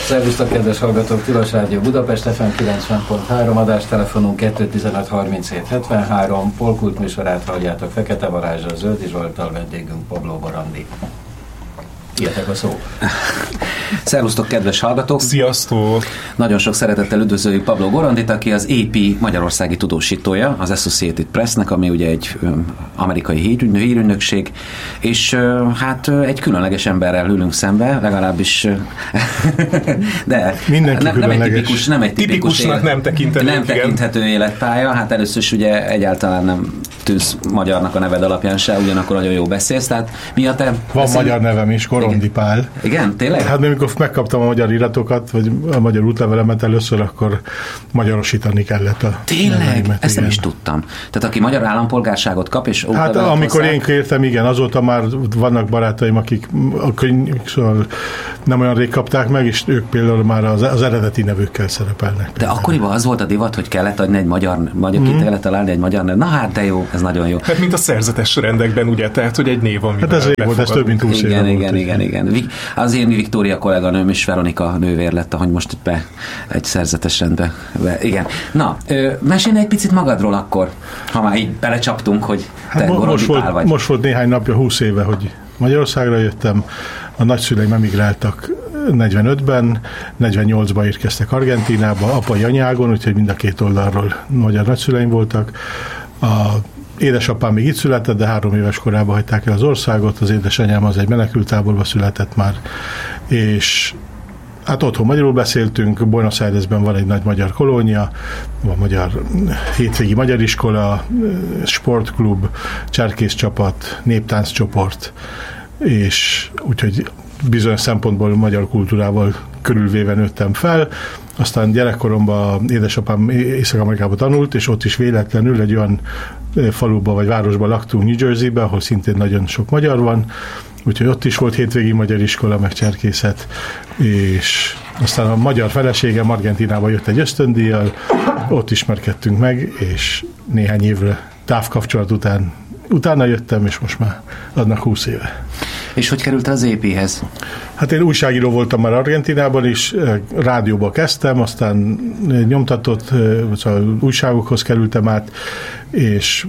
Szervusztok, kedves hallgatók! Tilos Rádió Budapest, FM 90.3, adástelefonunk 215 37 73, Polkult műsorát halljátok Fekete Balázsral, Zöldi Zsolttal, vendégünk Pablo Borandi. Ilyetek a szó. Szervusztok, kedves hallgatók! Sziasztok! Nagyon sok szeretettel üdvözöljük Pablo Borandit, aki az AP magyarországi tudósítója, az Associated Pressnek, ami ugye egy amerikai hírügynökség, és hát egy különleges emberrel ülünk szembe, legalábbis de nem egy tipikusnak nem tekinthető életpálya. Hát először is ugye egyáltalán nem tűz magyarnak a neved alapján se, ugyanakkor nagyon jó beszélsz, tehát mi a te... Van magyar nevem is, Korondi Pál. Igen, tényleg? Hát amikor megkaptam a magyar iratokat, vagy a magyar útlevelemet először, akkor magyarosítani kellett a tényleg? nevemet, Ezt nem is tudtam. Tehát aki magyar állampolgárságot kap, és hát amikor én kértem, igen, azóta már vannak barátaim, akik szóval nem olyan rég kapták meg, és ők például már az eredeti nevükkel szerepelnek. De akkoriban az volt a divat, hogy kellett adni egy magyar ki kellett találni egy magyar nev. Na hát, de jó, ez nagyon jó. Hát mint a szerzetes rendekben, ugye, tehát, hogy egy név, ami hát ez volt, ez több mint 20 éve volt. Igen. Az én Viktória kolléganőm és Veronika nővér lett, ahogy most be egy szerzetes rendbe. Igen. Na, mesélj egy picit magadról akkor, ha már így belecsaptunk, hogy te Borandi Pál vagy. Most volt néhány napja, 20 éve, hogy Magyarországra jöttem. A nagyszüleim emigráltak 45-ben, 48-ban érkeztek Argentínába, apai anyágon, úgyhogy mind a két oldalról magyar nagyszüleim voltak. Édesapám még itt született, de 3 éves korában hagyták el az országot, az édesanyám az egy menekülttáborba született már, és hát otthon magyarul beszéltünk, Buenos Airesben van egy nagy magyar kolónia, van magyar hétvégi magyar iskola, sportklub, cserkészcsapat, néptánccsoport, és úgyhogy bizonyos szempontból magyar kultúrával körülvéve nőttem fel. Aztán gyerekkoromban édesapám Észak-Amerikában tanult, és ott is véletlenül egy olyan faluba vagy városban laktunk, New Jerseybe, ahol szintén nagyon sok magyar van, úgyhogy ott is volt hétvégi magyar iskola, meg cserkészet, és aztán a magyar feleségem Argentínába jött egy ösztöndíjjal, ott ismerkedtünk meg, és néhány évre távkapcsolat utána jöttem, és most már adnak 20 éve. És hogy került az AP-hez? Hát én újságíró voltam már Argentinában is, rádióba kezdtem, aztán nyomtatott, szóval újságokhoz kerültem át, és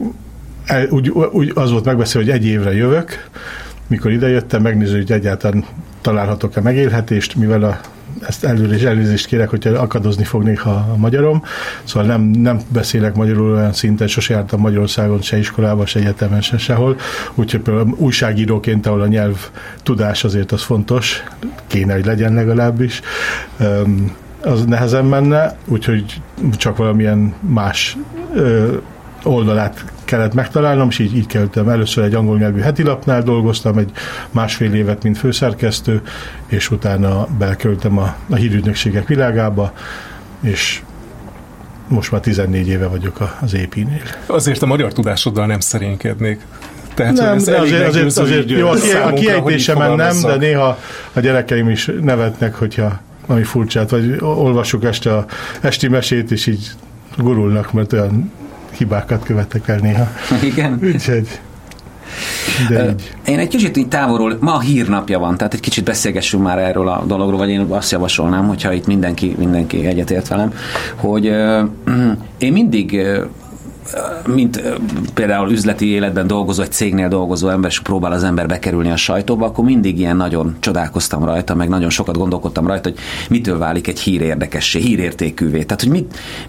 úgy az volt megbeszélve, hogy 1 évre jövök. Mikor idejöttem, megnézni, hogy egyáltalán találhatok-e megélhetést, mivel ezt előre is elnézést kérek, hogyha akadozni fognék a magyarom. Szóval nem beszélek magyarul olyan szinten, sose jártam Magyarországon, se iskolában, se egyetemen, se sehol. Úgyhogy például újságíróként, ahol a nyelv tudás azért az fontos, kéne, hogy legyen legalábbis, az nehezen menne, úgyhogy csak valamilyen más oldalát kellett megtalálnom, és így kerültem. Először egy angol nyelvű hetilapnál dolgoztam, egy 1,5 évet, mint főszerkesztő, és utána belekerültem a hírügynökségek világába, és most már 14 éve vagyok az AP-nél. Azért a magyar tudásoddal nem szerénykednék. Tehát nem, de azért jó, a kiejtésemen nem, de néha a gyerekeim is nevetnek, hogyha ami furcsát, vagy olvassuk este a esti mesét, és így gurulnak, mert olyan hibákat követek el néha. Igen. Úgyhogy, de így. Én egy kicsit így távolról, ma a hírnapja van, tehát egy kicsit beszélgessünk már erről a dologról, vagy én azt javasolnám, hogyha itt mindenki egyetért velem, hogy én mindig mint például üzleti életben dolgozó, egy cégnél dolgozó ember, és próbál az ember bekerülni a sajtóba, akkor mindig ilyen nagyon csodálkoztam rajta, meg nagyon sokat gondolkodtam rajta, hogy mitől válik egy hír érdekessé, hírértékűvé. Tehát, hogy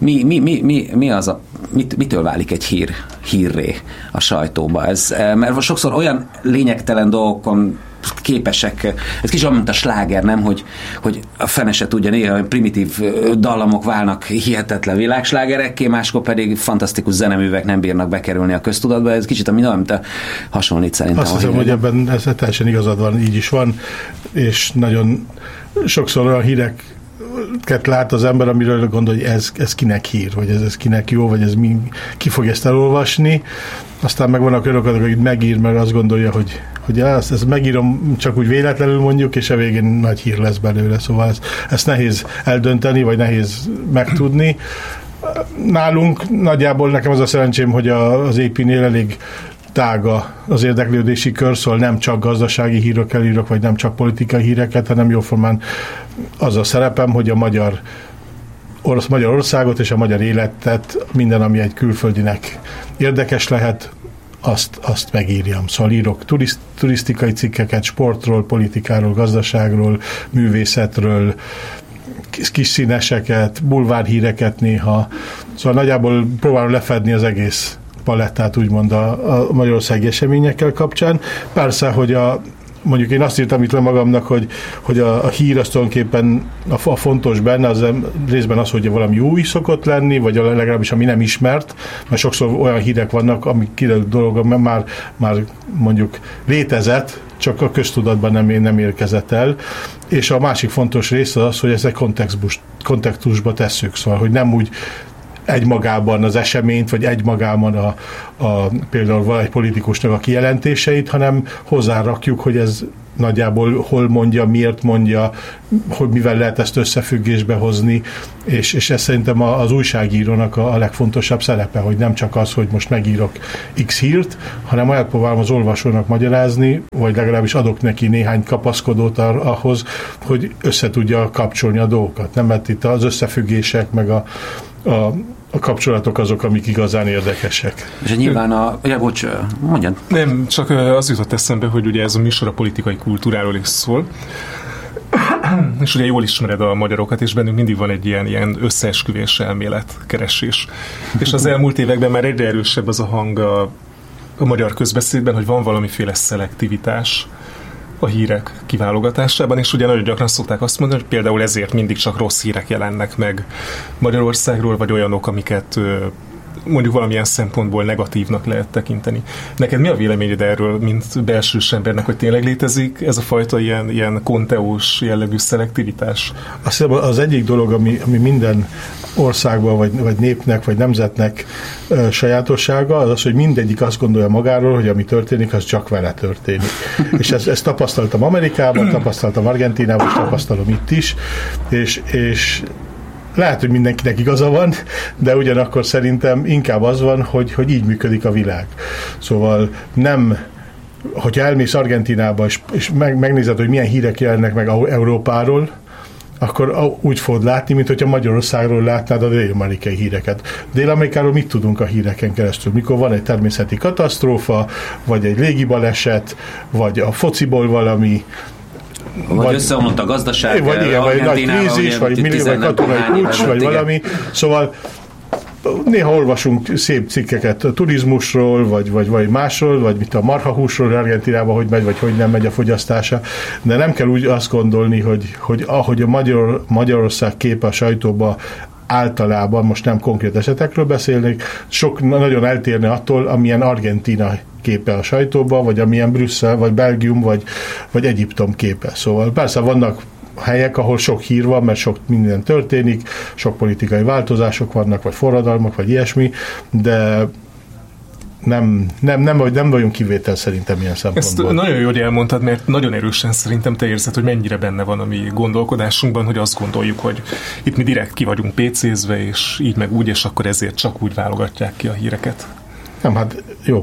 mitől válik egy hírré a sajtóba. Mert sokszor olyan lényegtelen dolgokon képesek, ez kicsit olyan, mint a sláger, nem? Hogy a fene se tudja, néha primitív dallamok válnak hihetetlen világslágerekké, máskor pedig fantasztikus zeneművek nem bírnak bekerülni a köztudatba. Ez kicsit mint a hasonlít szerintem. Azt hiszem, hogy ebben ez teljesen igazad van, így is van, és nagyon sokszor olyan híreket lát az ember, amiről gondol, hogy ez kinek hír, vagy ez kinek jó, vagy ki fog ezt elolvasni. Aztán meg vannak olyanok, akik megír, mert azt gondolja, hogy ezt megírom csak úgy véletlenül mondjuk, és a végén nagy hír lesz belőle. Szóval ezt nehéz eldönteni, vagy nehéz megtudni. Nálunk nagyjából nekem az a szerencsém, hogy az AP-nél elég tága az érdeklődési kör, szóval nem csak gazdasági hírokkel írok, vagy nem csak politikai híreket, hanem jóformán az a szerepem, hogy a Magyarországot és a magyar életet, minden, ami egy külföldinek érdekes lehet, azt megírjam. Szóval írok turisztikai cikkeket, sportról, politikáról, gazdaságról, művészetről, kis színeseket, bulvárhíreket néha. Szóval nagyjából próbálom lefedni az egész palettát, úgymond a magyarországi eseményekkel kapcsán. Persze, hogy mondjuk én azt írtam itt le magamnak, hogy a hír az tulajdonképpen a fontos benne, az részben az, hogy valami új szokott lenni, vagy legalábbis ami nem ismert, mert sokszor olyan hírek vannak, amik kiderült dolgok már mondjuk létezett, csak a köztudatban nem érkezett el. És a másik fontos része az, hogy ezt egy kontextusba tesszük, szóval, hogy nem úgy egymagában az eseményt, vagy egymagában például egy politikusnak a kijelentéseit, hanem hozzárakjuk, hogy ez nagyjából hol mondja, miért mondja, hogy mivel lehet ezt összefüggésbe hozni, és ez szerintem az újságírónak a legfontosabb szerepe, hogy nem csak az, hogy most megírok X hírt, hanem elpróbálom az olvasónak magyarázni, vagy legalábbis adok neki néhány kapaszkodót ahhoz, hogy össze tudja kapcsolni a dolgokat. Nem, mert itt az összefüggések, meg a kapcsolatok azok, amik igazán érdekesek. És nyilván mondjad. Nem, csak az jutott eszembe, hogy ugye ez a műsor a politikai kultúráról is szól, és ugye jól ismered a magyarokat, és bennünk mindig van egy ilyen összeesküvés elmélet keresés. És az elmúlt években már egyre erősebb az a hang a magyar közbeszédben, hogy van valamiféle szelektivitás a hírek kiválogatásában, és ugye nagyon gyakran szokták azt mondani, hogy például ezért mindig csak rossz hírek jelennek meg Magyarországról, vagy olyanok, amiket mondjuk valamilyen szempontból negatívnak lehet tekinteni. Neked mi a véleményed erről, mint belsős embernek, hogy tényleg létezik ez a fajta ilyen konteós jellegű szelektivitás? Azt hiszem, az egyik dolog, ami minden országban, vagy népnek, vagy nemzetnek sajátossága, az, hogy mindegyik azt gondolja magáról, hogy ami történik, az csak vele történik. És ezt tapasztaltam Amerikában, tapasztaltam Argentínában, és tapasztalom itt is, és lehet, hogy mindenkinek igaza van, de ugyanakkor szerintem inkább az van, hogy így működik a világ. Szóval nem, hogyha elmész Argentínába, és megnézed, hogy milyen hírek jelennek meg Európáról, akkor úgy fogod látni, mint hogyha Magyarországról látnád a dél-amerikai híreket. Dél-Amerikáról mit tudunk a híreken keresztül? Mikor van egy természeti katasztrófa, vagy egy légibaleset, vagy a fociból valami, vagy összeomlott a gazdaság, vagy nagy krízis, vagy katonai puccs, vagy valami. Szóval néha olvasunk szép cikkeket a turizmusról, vagy másról, vagy mit a marhahúsról Argentínában, hogy megy, vagy hogy nem megy a fogyasztása, de nem kell úgy azt gondolni, hogy ahogy a Magyarország képe a sajtóba általában, most nem konkrét esetekről beszélnék, nagyon eltérne attól, amilyen Argentína képe a sajtóba, vagy amilyen Brüsszel, vagy Belgium, vagy Egyiptom képe. Szóval persze vannak helyek, ahol sok hír van, mert sok minden történik, sok politikai változások vannak, vagy forradalmak, vagy ilyesmi, de nem vagyunk kivétel szerintem ilyen szempontból. Ezt nagyon jó, hogy elmondtad, mert nagyon erősen szerintem te érzed, hogy mennyire benne van a mi gondolkodásunkban, hogy azt gondoljuk, hogy itt mi direkt ki vagyunk PC-zve, és így meg úgy, és akkor ezért csak úgy válogatják ki a híreket. Nem, hát jó,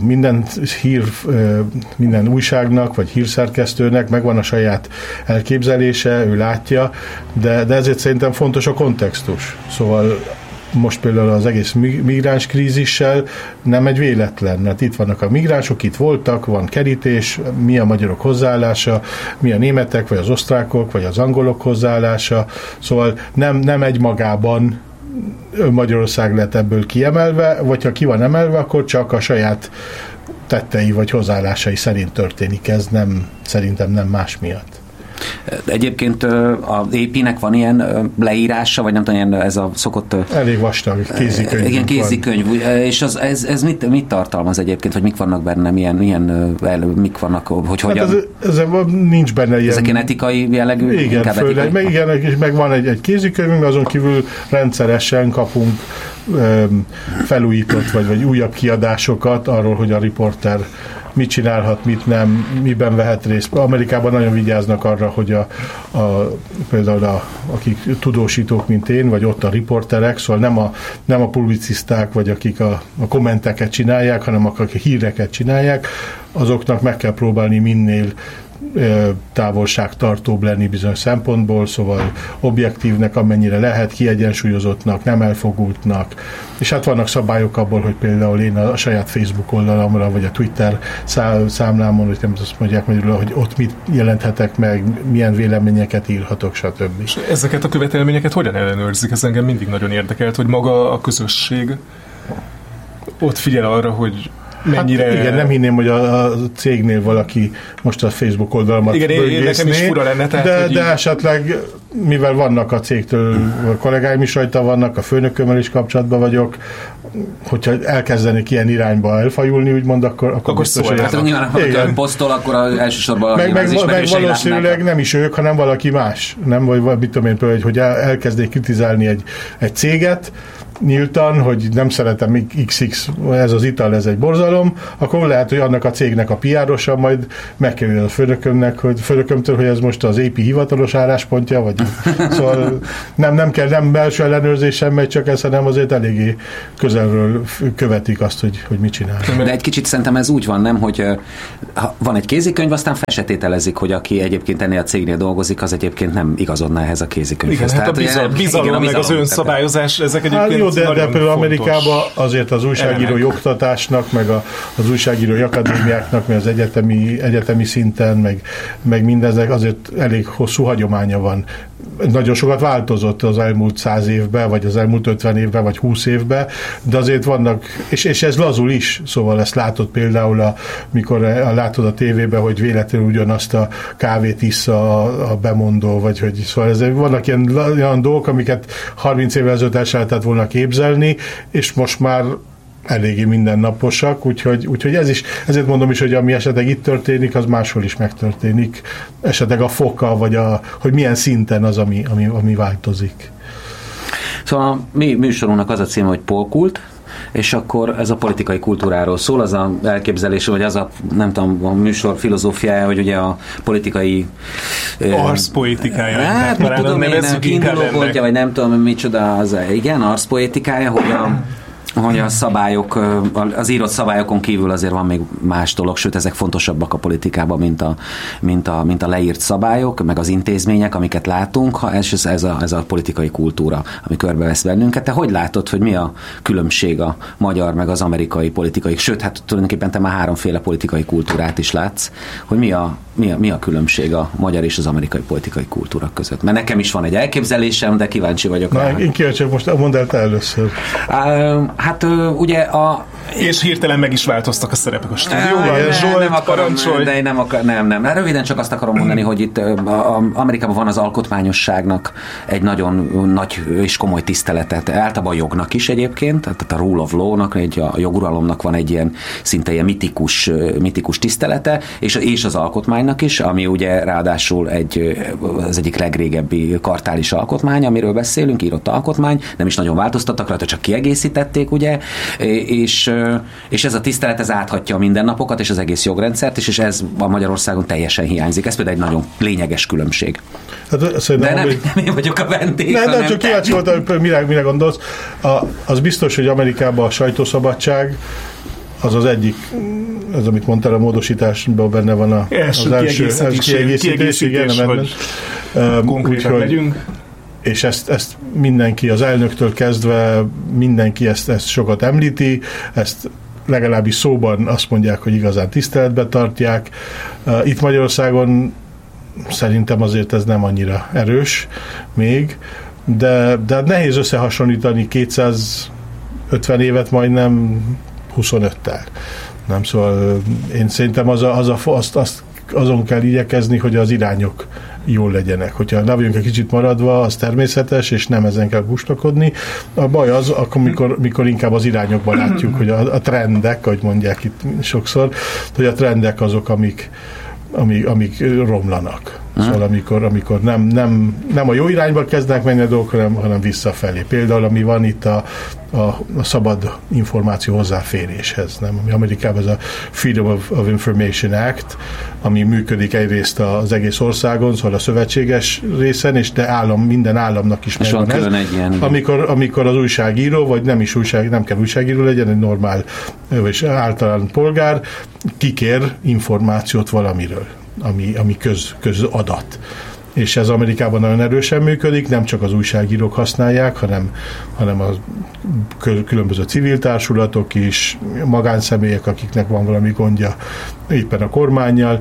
minden újságnak, vagy hírszerkesztőnek megvan a saját elképzelése, ő látja, de ezért szerintem fontos a kontextus. Szóval most például az egész migráns krízissel nem egy véletlen, mert itt vannak a migránsok, itt voltak, van kerítés, mi a magyarok hozzáállása, mi a németek, vagy az osztrákok, vagy az angolok hozzáállása, szóval nem egymagában Magyarország lett ebből kiemelve, vagy ha ki van emelve, akkor csak a saját tettei vagy hozzáállásai szerint történik ez, szerintem nem más miatt. Egyébként az AP-nek van ilyen leírása, vagy nem tudom, ilyen ez a szokott... Elég vastag kézikönyv. Igen, kézikönyv. És ez mit tartalmaz egyébként, hogy mik vannak benne, mik vannak, hogy hogyan... Hát ez nincs benne ilyen... Ezek ilyen etikai jellegű? Igen, főleg. Meg van egy kézikönyv, azon kívül rendszeresen kapunk felújított, vagy újabb kiadásokat arról, hogy a riporter mit csinálhat, mit nem, miben vehet részt. Amerikában nagyon vigyáznak arra, hogy például akik tudósítók, mint én, vagy ott a riporterek, szóval nem a publiciszták, vagy akik a kommenteket csinálják, hanem akik híreket csinálják, azoknak meg kell próbálni minél távolságtartóbb lenni bizonyos szempontból, szóval objektívnek amennyire lehet, kiegyensúlyozottnak, nem elfogultnak. És hát vannak szabályok abból, hogy például én a saját Facebook oldalamra, vagy a Twitter számlámon, hogy nem azt mondják magyarul, hogy ott mit jelenthetek meg, milyen véleményeket írhatok, stb. És ezeket a követelményeket hogyan ellenőrzik? Ez engem mindig nagyon érdekelt, hogy maga a közösség ott figyel arra, hogy mennyire... Hát igen, nem hinném, hogy a cégnél valaki most a Facebook oldalamat böngészné, nekem is fura lenne, tehát, de esetleg, mivel vannak a cégtől, a kollégáim is rajta vannak, a főnökömmel is kapcsolatban vagyok, hogyha elkezdenék ilyen irányba elfajulni, úgymond, akkor biztos, hogy... Hát nyilván, ha ön posztol, akkor elsősorban meg valószínűleg nem is ők, hanem valaki más. Nem, vagy mit tudom én, hogy elkezdék kritizálni egy céget, nyíltan, hogy nem szeretem XX, ez az ital, ez egy borzalom, akkor lehet, hogy annak a cégnek a PR-osa majd megkerül a főnökömtől, hogy ez most az AP hivatalos álláspontja, vagy szóval nem kell, nem belső ellenőrzésen megy csak ez, hanem azért eléggé közelről követik azt, hogy mit csinál. De egy kicsit szerintem ez úgy van, nem, hogy van egy kézikönyv, aztán felsetételezik, hogy aki egyébként ennél a cégnél dolgozik, az egyébként nem igazodna ehhez a kézikönyvhez. Igen, hát a bizalom, meg az önszabályozás, ezek egyébként de például Amerikában azért az újságírói oktatásnak, meg az újságírói akadémiáknak, meg az egyetemi szinten, meg mindezek azért elég hosszú hagyománya van. Nagyon sokat változott az elmúlt 100 évben, vagy az elmúlt 50 évben, vagy 20 évben, de azért vannak, és ez lazul is, szóval ezt látod például, mikor látod a tévében, hogy véletlenül ugyanazt a kávét issza a bemondó, vagy hogy szóval vannak olyan dolgok, amiket 30 évvel ezelőtt el se lehetett volna képzelni, és most már eléggé mindennaposak, úgyhogy ez is, ezért mondom is, hogy ami esetleg itt történik, az máshol is megtörténik. Esetleg a foka, vagy hogy milyen szinten az, ami változik. Szóval a mi műsorunknak az a címe, hogy Polkult, és akkor ez a politikai kultúráról szól, az a elképzelés, vagy az a, nem tudom, a műsor filozófiája, hogy ugye a politikai... arszpoetikája. Hát, mit tudom én, kiindulópontja, vagy nem tudom, micsoda az, igen, arszpoetikája, hogy a szabályok, az írott szabályokon kívül azért van még más dolog, sőt, ezek fontosabbak a politikában, mint a leírt szabályok, meg az intézmények, amiket látunk, ez a politikai kultúra, ami körbevesz bennünket. Te hogy látod, hogy mi a különbség a magyar meg az amerikai politikai, sőt, hát tulajdonképpen te már háromféle politikai kultúrát is látsz, hogy mi a különbség a magyar és az amerikai politikai kultúra között? Mert nekem is van egy elképzelésem, de kíváncsi vagyok. Én kíváncsi, most mondd el te először. Hát ugye és hirtelen meg is változtak a szerepek a stúdióban. Zsolt, parancsolj! De én nem. Röviden csak azt akarom mondani, hogy itt Amerikában van az alkotmányosságnak egy nagyon nagy és komoly tiszteletet, általában a jognak is egyébként, tehát a rule of law-nak, a joguralomnak van egy ilyen szinte ilyen mitikus tisztelete, és az alkotmánynak is, ami ugye ráadásul az egyik legrégebbi kartális alkotmány, amiről beszélünk, írott alkotmány, nem is nagyon változtattak rajta, csak kiegészítették, ugye, és ez a tisztelet, ez áthatja a mindennapokat és az egész jogrendszert, és ez a Magyarországon teljesen hiányzik. Ez például egy nagyon lényeges különbség. Hát, de nem én vagyok a vendég. Nem, csak kíváncsi voltam, hogy mire gondolsz. Az biztos, hogy Amerikában a sajtószabadság az egyik, az, amit mondtál, a módosításban benne van az első kiegészítés, igen, hogy konkrétan legyünk. És ezt mindenki, az elnöktől kezdve mindenki ezt sokat említi, ezt legalábbis szóban azt mondják, hogy igazán tiszteletbe tartják. Itt Magyarországon szerintem azért ez nem annyira erős még, de nehéz összehasonlítani 250 évet majdnem 25-tel. Nem, szóval én szerintem azon kell igyekezni, hogy az irányok jól legyenek. Hogyha le vagyunk egy kicsit maradva, az természetes, és nem ezen kell buslakodni. A baj az, akkor, mikor inkább az irányokban látjuk, hogy a trendek, ahogy mondják itt sokszor, hogy a trendek azok, amik romlanak. Szóval amikor nem a jó irányba kezdnek menni a dolgok, hanem visszafelé. Például, ami van itt a szabad információ hozzáféréshez, nem? Ami Amerikában ez a Freedom of Information Act, ami működik egyrészt az egész országon, szóval a szövetséges részen, és minden államnak is megvan ez. Amikor az újságíró, vagy nem kell újságíró legyen, egy normál és általán polgár kikér információt valamiről, ami közadat. És ez Amerikában nagyon erősen működik, nem csak az újságírók használják, hanem a különböző civil társulatok is, magánszemélyek, akiknek van valami gondja éppen a kormánnyal,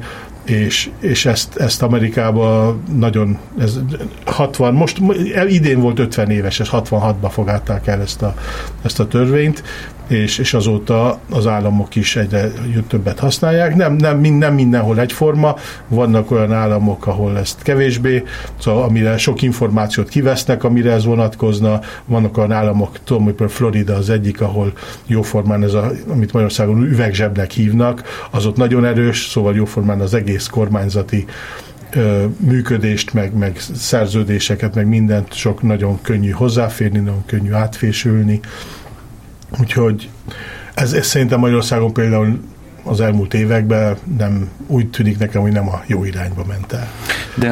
és ezt Amerikában nagyon, ez 60, most idén volt 50 éves, és 66-ban fogadták el ezt a törvényt, és azóta az államok is egyre többet használják. Nem mindenhol egyforma, vannak olyan államok, ahol ezt kevésbé, szóval amire sok információt kivesznek, amire ez vonatkozna, vannak olyan államok, tudom, hogy Florida az egyik, ahol jóformán ez amit Magyarországon üvegzsebnek hívnak, az ott nagyon erős, szóval jóformán az egész kormányzati működést, meg szerződéseket, meg mindent sok nagyon könnyű hozzáférni, nagyon könnyű átfésülni. Úgyhogy ez szerintem Magyarországon például az elmúlt években nem úgy tűnik nekem, hogy nem a jó irányba ment el. De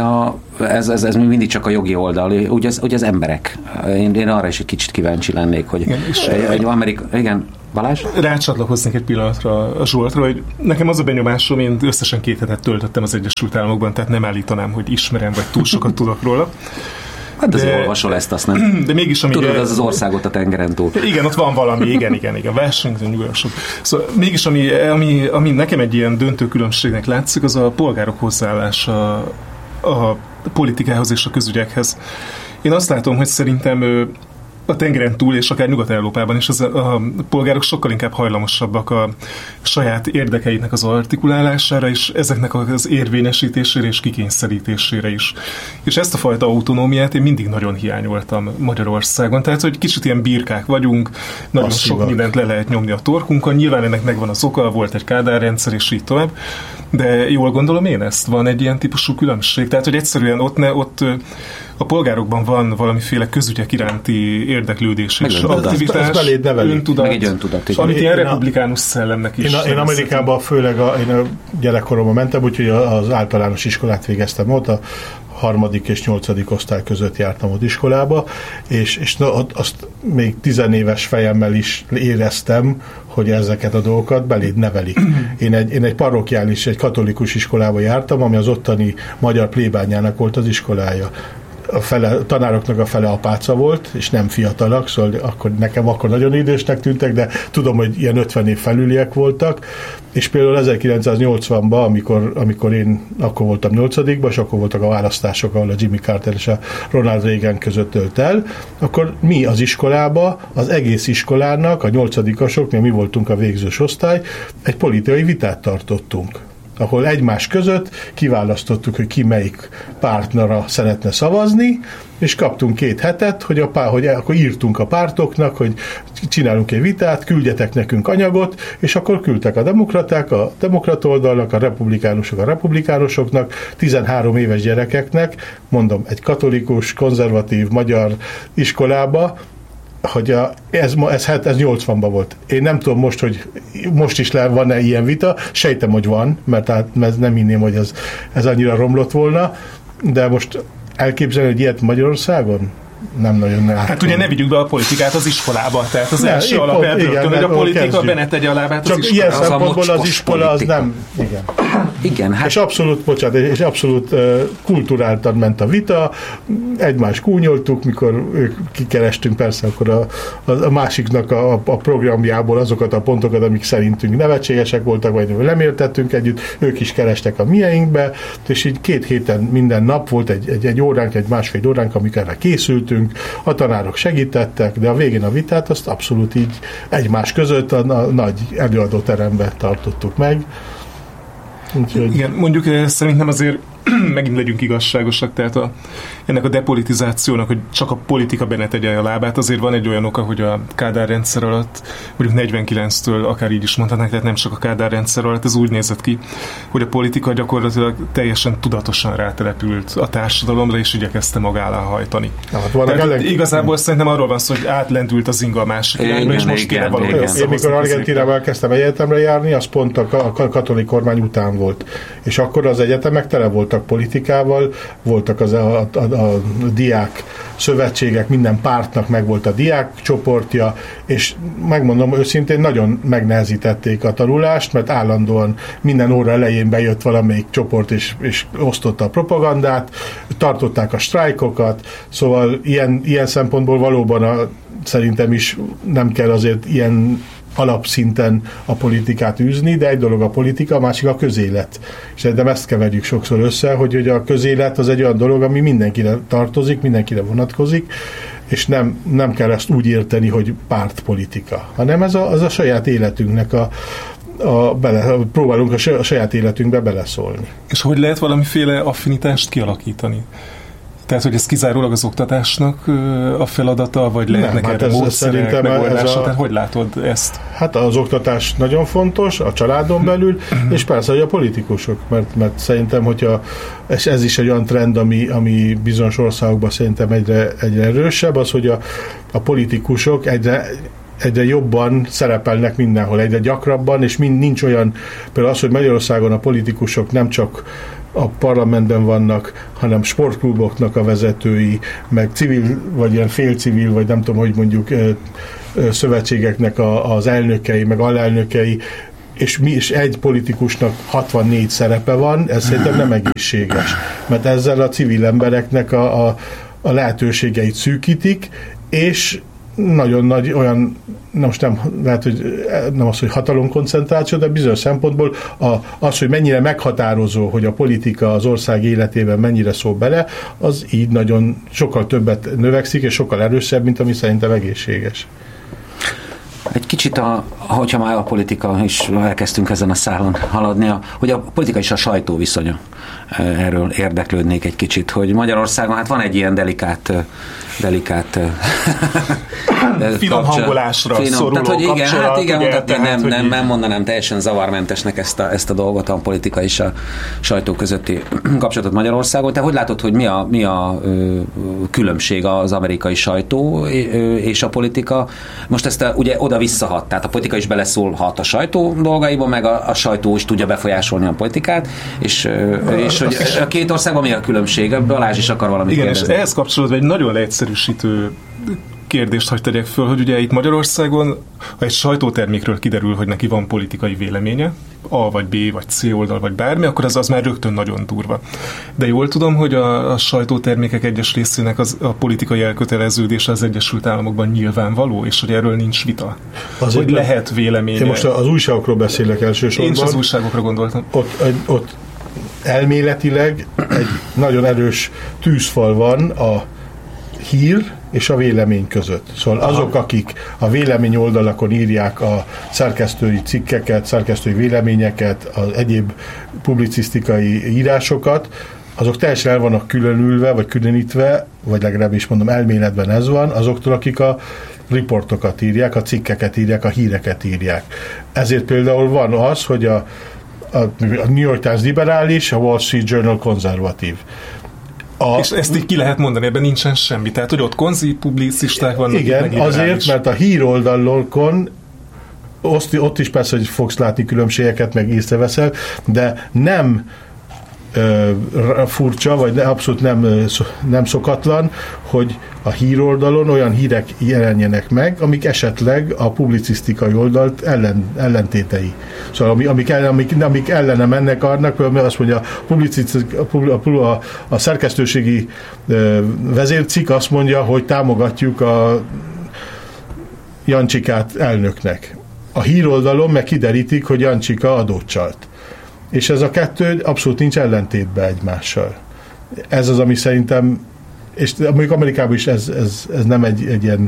ez még mindig csak a jogi oldal, ugye az emberek. Én arra is egy kicsit kíváncsi lennék, hogy egy Amerika... Igen, Balázs? Rácsatlakoznék egy pillanatra a Zsoltra, hogy nekem az a benyomásom, én összesen 2 hetet töltöttem az Egyesült Államokban, tehát nem állítanám, hogy ismerem, vagy túl sokat tudok róla. Hát azért olvasol ezt, azt nem. De mégis, tudod, az országot a tengeren túl. Igen, ott van valami, igen. Washington, New York. Szóval mégis, ami nekem egy ilyen döntő különbségnek látszik, az a polgárok hozzáállása a politikához és a közügyekhez. Én azt látom, hogy szerintem a tengeren túl, és akár Nyugat-Európában is a polgárok sokkal inkább hajlamosabbak a saját érdekeiknek az artikulálására, és ezeknek az érvényesítésére és kikényszerítésére is. És ezt a fajta autonómiát én mindig nagyon hiányoltam Magyarországon. Tehát, hogy kicsit ilyen birkák vagyunk, nagyon sok mindent le lehet nyomni a torkunkon, nyilván ennek megvan az oka, volt egy Kádár rendszer, és így tovább. De jól gondolom én ezt? Van egy ilyen típusú különbség? Tehát, hogy egyszerűen ott a polgárokban van valamiféle közügyek iránti érdeklődés és aktivitás, öntudat, amit ilyen republikánus szellemnek is. Én Amerikában főleg én a gyerekkoromban mentem, úgyhogy az általános iskolát végeztem ott, a 3. és 8. osztály között jártam ott iskolába, és azt még 10 éves fejemmel is éreztem, hogy ezeket a dolgokat beléd nevelik. Én egy parrokiális, egy katolikus iskolába jártam, ami az ottani magyar plébányának volt az iskolája. A tanároknak a fele apáca volt, és nem fiatalak, szóval nekem akkor nagyon idősnek tűntek, de tudom, hogy ilyen 50 év felüliek voltak, és például 1980-ban, amikor én akkor voltam 8-ban, és akkor voltak a választások, ahol a Jimmy Carter és a Ronald Reagan között tölt el, akkor mi az iskolába, az egész iskolának, a 8-asok, mi voltunk a végzős osztály, egy politikai vitát tartottunk, ahol egymás között kiválasztottuk, hogy ki melyik pártnara szeretne szavazni, és kaptunk 2 hetet, hogy akkor írtunk a pártoknak, hogy csinálunk egy vitát, küldjetek nekünk anyagot, és akkor küldtek a demokraták a demokrata oldalnak, a republikánusok a republikánusoknak, 13 éves gyerekeknek, mondom, egy katolikus, konzervatív magyar iskolába, hogy ez 80-ban volt. Én nem tudom most, hogy most is van-e ilyen vita, sejtem, hogy van, mert nem hinném, hogy ez annyira romlott volna, de most elképzelni, hogy ilyet Magyarországon? Nem nagyon látom. Hát ugye ne vigyük be a politikát az iskolába, tehát az első alapelv, hogy a politika benetegye a lábát az iskolába. Csak ilyen szempontból az iskola az nem... Igen, hát... És abszolút kulturáltan ment a vita, egymást kúnyoltuk, mikor kikerestünk persze akkor a másiknak a programjából azokat a pontokat, amik szerintünk nevetségesek voltak, vagy nem értettünk együtt, ők is kerestek a mieinkbe, és így 2 héten minden nap volt egy óránk, egy másfél óránk, amikor erre készültünk, a tanárok segítettek, de a végén a vitát azt abszolút így egymás között a nagy előadóteremben tartottuk meg. Úgyhogy... Igen, mondjuk szerintem azért megint legyünk igazságosak, tehát ennek a depolitizációnak, hogy csak a politika benne tegye a lábát, azért van egy olyan oka, hogy a Kádár rendszer alatt, mondjuk 49-től akár így is mondhatnánk, tehát nem csak a Kádár rendszer alatt, ez úgy nézett ki, hogy a politika gyakorlatilag teljesen tudatosan rátelepült a társadalomra, és igyekezte magálá hajtani. Igazából szerintem arról van szó, hogy átlendült az inga a másik irányba, és most kéne valami összehozni. Én mikor Argentínában elkezdtem egyetemre járni, az pont a katolikus kormány után volt. És akkor az egyetemek tele voltak politikával, voltak a diák szövetségek, minden pártnak meg volt a diák csoportja, és megmondom őszintén, nagyon megnehezítették a tanulást, mert állandóan minden óra elején bejött valamelyik csoport, és osztotta a propagandát, tartották a sztrájkokat, szóval ilyen szempontból valóban szerintem is nem kell azért ilyen alapszinten a politikát űzni, de egy dolog a politika, a másik a közélet. És szerintem ezt keverjük sokszor össze, hogy a közélet az egy olyan dolog, ami mindenkire tartozik, mindenkire vonatkozik, és nem kell ezt úgy érteni, hogy pártpolitika, hanem ez a saját életünknek próbálunk a saját életünkbe beleszólni. És hogy lehet valamiféle affinitást kialakítani? Tehát, hogy ez kizárólag az oktatásnak a feladata, vagy lehetnek erre módszerek, megoldások? Tehát hogy látod ezt? Hát az oktatás nagyon fontos, a családon belül, és persze, hogy a politikusok, mert szerintem, hogyha ez is egy olyan trend, ami bizonyos országokban szerintem egyre erősebb, az, hogy a politikusok egyre jobban szerepelnek mindenhol, egyre gyakrabban, és nincs olyan, például az, hogy Magyarországon a politikusok nem csak a parlamentben vannak, hanem sportkluboknak a vezetői, meg civil, vagy ilyen félcivil, vagy nem tudom, hogy mondjuk szövetségeknek az elnökei, meg alelnökei, és egy politikusnak 64 szerepe van, ez szerintem nem egészséges. Mert ezzel a civil embereknek a lehetőségeit szűkítik, és nagyon nagy olyan, most nem lehet, hogy nem az, hogy hatalomkoncentráció, de bizonyos szempontból az, hogy mennyire meghatározó, hogy a politika az ország életében mennyire szól bele, az így nagyon sokkal többet növekszik, és sokkal erősebb, mint ami szerintem egészséges. Egy kicsit, hogyha már a politika is elkezdtünk ezen a szálon haladni, hogy a politika és a sajtó viszonya. Erről érdeklődnék egy kicsit, hogy Magyarországon hát van egy ilyen delikát finom hangolásra szoruló tehát, hogy igen, kapcsolat. Hát igen, ugye, nem mondanám teljesen zavarmentesnek ezt a dolgot, a politika és a sajtó közötti kapcsolatot Magyarországon. Te hogy látod, hogy mi a különbség az amerikai sajtó és a politika? Most ezt ugye oda visszahat, tehát a politika is beleszólhat a sajtó dolgaiba, meg a sajtó is tudja befolyásolni a politikát, és hogy a két országban mi a különbség? Balázs is akar valamit kérdezni. Igen, és ehhez kapcsolatban egy nagyon leegyszerűsítő kérdést hagy tegyek föl, hogy ugye itt Magyarországon, ha egy sajtótermékről kiderül, hogy neki van politikai véleménye, A vagy B vagy C oldal vagy bármi, akkor az már rögtön nagyon durva. De jól tudom, hogy a sajtótermékek egyes részének a politikai elköteleződése az Egyesült Államokban nyilvánvaló, és hogy erről nincs vita. Azért hogy lehet véleménye. Én most az újságokról beszélek elsősorban. Én is az újságokra gondoltam. Ott elméletileg egy nagyon erős tűzfal van a hír és a vélemény között. Szóval azok, akik a vélemény oldalakon írják a szerkesztői cikkeket, szerkesztői véleményeket, az egyéb publicisztikai írásokat, azok teljesen el vannak különülve, vagy különítve, vagy legalábbis mondom, elméletben ez van, azoktól, akik a riportokat írják, a cikkeket írják, a híreket írják. Ezért például van az, hogy a New York Times liberális, a Wall Street Journal konzervatív. És ezt így ki lehet mondani, ebben nincsen semmi. Tehát, hogy ott publicisták vannak. Igen, azért, mert a híroldalokon ott is persze, hogy fogsz látni különbségeket, meg észreveszel, de nem furcsa, vagy abszolút nem szokatlan, hogy a híroldalon olyan hírek jelenjenek meg, amik esetleg a publicisztikai oldalt ellentétei. Szóval amik ellene mennek annak, például azt mondja, a szerkesztőségi vezércikk azt mondja, hogy támogatjuk a Jancsikát elnöknek. A híroldalon meg kiderítik, hogy Jancsika adót csalt. És ez a kettő abszolút nincs ellentétben egymással. Ez az, ami szerintem, és mondjuk Amerikában is ez nem egy ilyen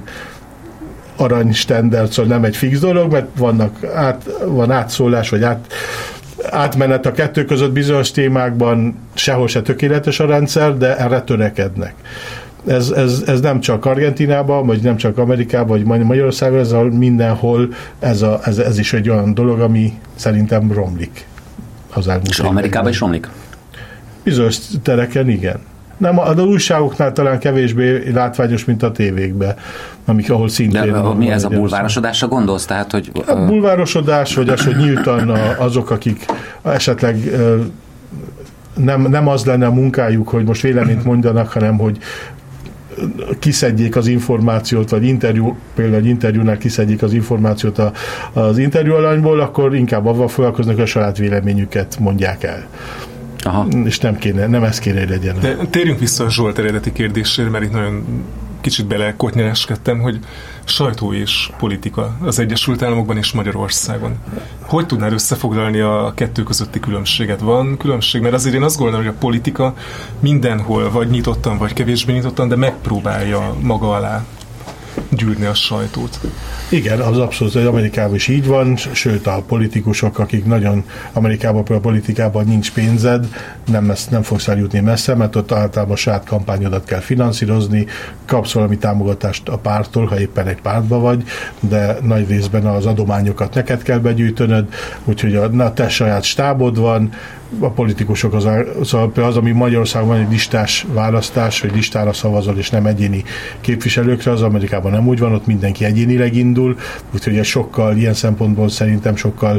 arany standard, szóval nem egy fix dolog, mert van átszólás, vagy átmenet a kettő között bizonyos témákban sehol se tökéletes a rendszer, de erre törekednek. Ez nem csak Argentínában, vagy nem csak Amerikában, vagy Magyarországon, ez mindenhol ez is egy olyan dolog, ami szerintem romlik. És Amerikában is romlik? Bizonyos tereken igen. Nem, az újságoknál talán kevésbé látványos, mint a tévékben, ahol szintén... De mi ez a bulvárosodásra gondolsz? Tehát, hogy... A bulvárosodás, vagy az, hogy nyíltan azok, akik esetleg nem az lenne a munkájuk, hogy most véleményt mondanak, hanem hogy kiszedjék az információt, vagy például egy interjúnál kiszedjék az információt az interjú alanyból, akkor inkább avval foglalkoznak, hogy a saját véleményüket mondják el. Aha. És nem ez kéne, hogy legyen. De térjünk vissza a Zsolt eredeti kérdésére, mert itt nagyon kicsit belekotnyereskedtem, hogy sajtó és politika az Egyesült Államokban és Magyarországon. Hogy tudnád összefoglalni a kettő közötti különbséget? Van különbség? Mert azért én azt gondolom, hogy a politika mindenhol, vagy nyitottan, vagy kevésbé nyitottan, de megpróbálja maga alá gyűrni a sajtót. Igen, az abszolút, hogy Amerikában is így van, sőt a politikusok, akik nagyon Amerikában a politikában nincs pénzed, nem fogsz eljutni messze, mert ott általában saját kampányodat kell finanszírozni, kapsz valami támogatást a pártól, ha éppen egy pártban vagy, de nagy részben az adományokat neked kell begyűjtönöd, úgyhogy a te saját stábod van, a politikusok az, ami Magyarországon van egy listás választás, hogy listára szavazol, és nem egyéni képviselőkre, az Amerikában nem úgy van, ott mindenki egyénileg indul, úgyhogy ez ilyen szempontból szerintem sokkal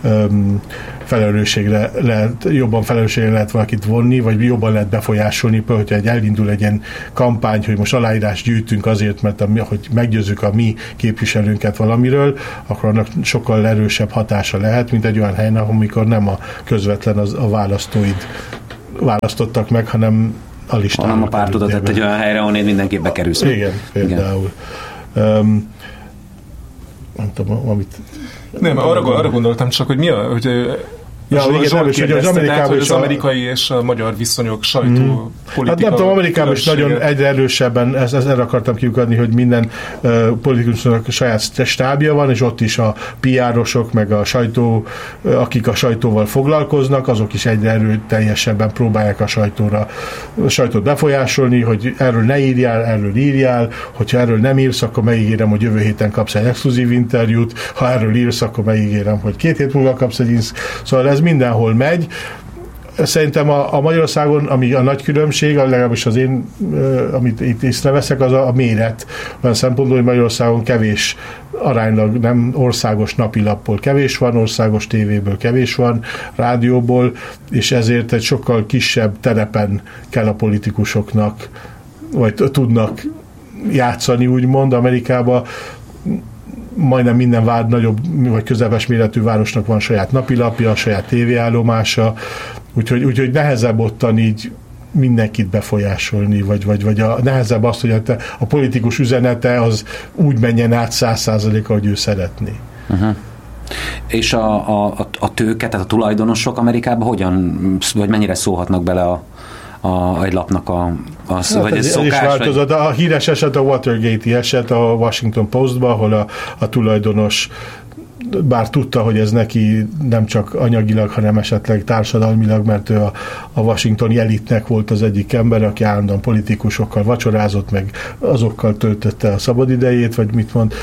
jobban felelősségre lehet valakit vonni, vagy jobban lehet befolyásolni, hogyha elindul egy ilyen kampány, hogy most aláírás gyűjtünk azért, mert hogy meggyőzzük a mi képviselőnket valamiről, akkor annak sokkal erősebb hatása lehet, mint egy olyan helyen, amikor nem a közvetlen a választóid választottak meg, hanem a listára. Hanem a pártodat tett egy olyan helyre, ahol én mindenképp bekerülsz. Igen, például. Nem tudom, amit... Nem, arra gondoltam csak, hogy mi a... Hogy az amerikai és a magyar viszonyok, sajtó, politika... Hát nem tudom, Amerikában is nagyon egyre erősebben, erre akartam kiukadni, hogy minden politikusnak saját stábja van, és ott is a PR-osok, meg a sajtó, akik a sajtóval foglalkoznak, azok is egyre erőteljesebben próbálják a sajtót befolyásolni, hogy erről ne írjál, erről írjál, hogyha erről nem írsz, akkor megígérem, hogy jövő héten kapsz egy exkluzív interjút, ha erről írsz, akkor megígérem, hogy 2 hét múlva kapsz egy Szóval ez mindenhol megy. Szerintem a Magyarországon, ami a nagy különbség, legalábbis az én, amit itt észreveszek, az a méret. Olyan szempontból, hogy Magyarországon kevés aránylag, nem országos napilapból kevés van, országos tévéből kevés van, rádióból, és ezért egy sokkal kisebb terepen kell a politikusoknak, vagy tudnak játszani, úgymond. Amerikában majdnem minden nagyobb vagy közepes méretű városnak van saját napilapja, saját tévéállomása, úgyhogy nehezebb ottan így mindenkit befolyásolni, vagy nehezebb azt, hogy a politikus üzenete az úgy menjen át 100%, ahogy ő szeretné. Uh-huh. És a tőke, tehát a tulajdonosok Amerikában hogyan, vagy mennyire szólhatnak bele egy lapnak vagy ez szokás? Ez is változott. A híres eset a Watergate-i eset a Washington Postban, ahol a tulajdonos bár tudta, hogy ez neki nem csak anyagilag, hanem esetleg társadalmilag, mert ő a washingtoni elitnek volt az egyik ember, aki állandóan politikusokkal vacsorázott, meg azokkal töltötte a szabadidejét, vagy mit mond.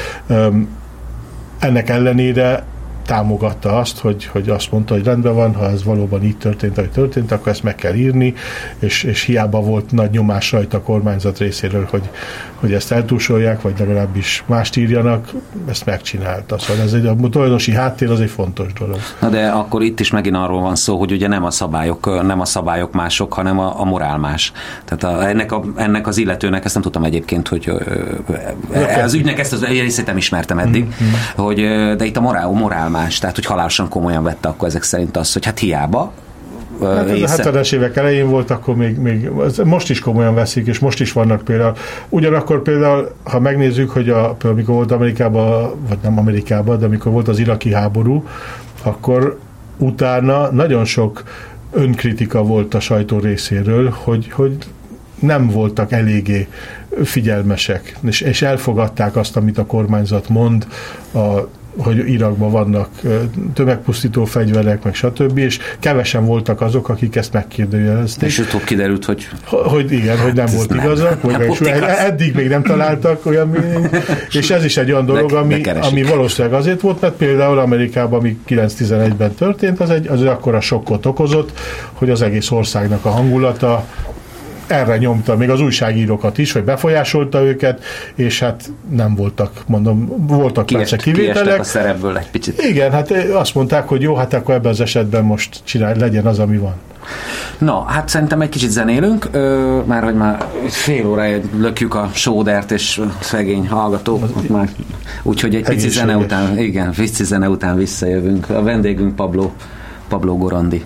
Ennek ellenére támogatta azt, hogy azt mondta, hogy rendben van, ha ez valóban így történt, ahogy történt, akkor ezt meg kell írni, és hiába volt nagy nyomás rajta a kormányzat részéről, hogy ezt eltúsolják, vagy legalábbis mást írjanak, ezt megcsinálta. Szóval ez a tulajdonosi háttér az egy fontos dolog. Na de akkor itt is megint arról van szó, hogy ugye nem a szabályok mások, hanem a morál más. Tehát ennek az illetőnek, ezt nem tudtam egyébként, hogy az ügynek ezt az részét nem ismertem eddig, de itt a morál más, tehát hogy halálosan komolyan vette akkor ezek szerint azt, hogy hát hiába. Hát a 70-es évek elején volt, akkor még most is komolyan veszik, és most is vannak például. Ugyanakkor például, ha megnézzük, hogy amikor volt Amerikában, vagy nem Amerikában, de amikor volt az iraki háború, akkor utána nagyon sok önkritika volt a sajtó részéről, hogy nem voltak eléggé figyelmesek, és elfogadták azt, amit a kormányzat mond hogy Irakban vannak tömegpusztító fegyverek, meg stb., és kevesen voltak azok, akik ezt megkérdőjelezték. És utóbb kiderült, hogy igen, hogy nem volt igazak, eddig még nem találtak olyan, és ez is egy olyan dolog, ami valószínűleg azért volt, mert például Amerikában, ami 9/11-ben történt, az akkora sokkot okozott, hogy az egész országnak a hangulata erre nyomta még az újságírókat is, hogy befolyásolta őket, és hát nem voltak, mondom, voltak persze kivételek. Kiestek a szerepből egy picit. Igen, hát azt mondták, hogy jó, hát akkor ebben az esetben most legyen az, ami van. Na, hát szerintem egy kicsit zenélünk, már fél óráig lökjük a sódert és szegény hallgatók, már, úgyhogy egy pici zene után, igen, pici zene után visszajövünk. A vendégünk Pablo Gorandi.